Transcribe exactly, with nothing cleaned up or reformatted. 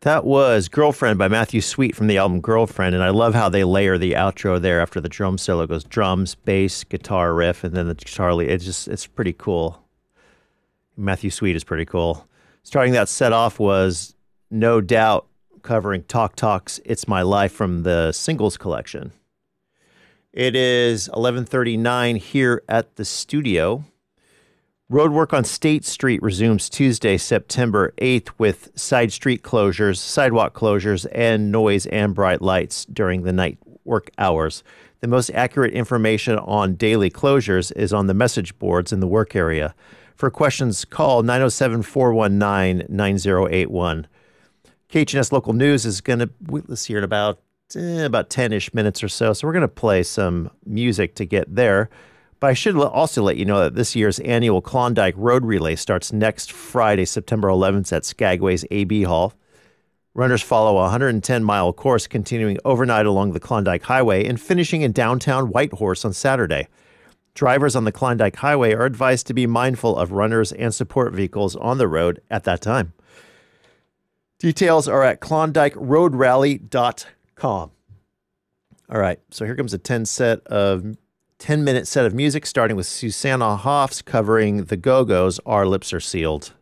That was Girlfriend by Matthew Sweet from the album Girlfriend, and I love how they layer the outro there after the drum solo goes drums, bass, guitar riff, and then the guitar lead. It's just, it's pretty cool. Matthew Sweet is pretty cool. Starting that set off was No Doubt covering Talk Talk's It's My Life from the Singles Collection. It is eleven thirty-nine here at the studio. Roadwork on State Street resumes Tuesday, September eighth with side street closures, sidewalk closures, and noise and bright lights during the night work hours. The most accurate information on daily closures is on the message boards in the work area. For questions, call nine oh seven, four one nine, nine oh eight one. K H N S Local News is going to, let's see here, in about, eh, about ten-ish minutes or so. So we're going to play some music to get there. But I should also let you know that this year's annual Klondike Road Relay starts next Friday, September eleventh at Skagway's A B Hall. Runners follow a one hundred ten mile course continuing overnight along the Klondike Highway and finishing in downtown Whitehorse on Saturday. Drivers on the Klondike Highway are advised to be mindful of runners and support vehicles on the road at that time. Details are at klondike road rally dot com. All right, so here comes a ten set of ten minute set of music, starting with Susanna Hoffs covering the Go-Go's Our Lips Are Sealed.